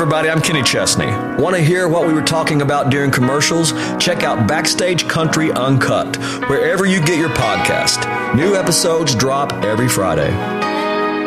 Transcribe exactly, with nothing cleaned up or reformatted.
everybody, I'm Kenny Chesney. Want to hear what we were talking about during commercials? Check out Backstage Country Uncut, wherever you get your podcast. New episodes drop every Friday.